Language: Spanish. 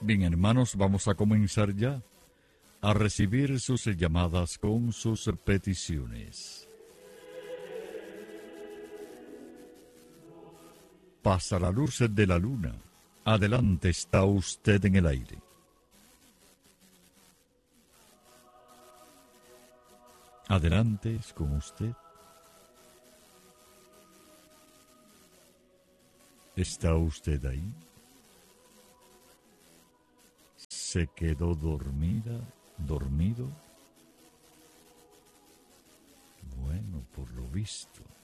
Bien, hermanos, vamos a comenzar ya a recibir sus llamadas con sus peticiones. Pasa la luz de la luna. Adelante, está usted en el aire. Adelante, es con usted. ¿Está usted ahí? ¿Se quedó dormida, dormido? Bueno, por lo visto.